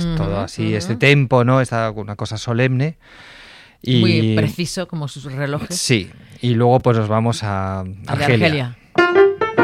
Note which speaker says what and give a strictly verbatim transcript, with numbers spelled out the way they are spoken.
Speaker 1: uh-huh,
Speaker 2: todo así,
Speaker 1: uh-huh.
Speaker 2: este tempo, ¿no? Esta, una cosa solemne. Y,
Speaker 1: muy preciso como sus relojes.
Speaker 2: Sí, y luego pues nos vamos a
Speaker 1: Al de
Speaker 2: Argelia.
Speaker 1: Argelia.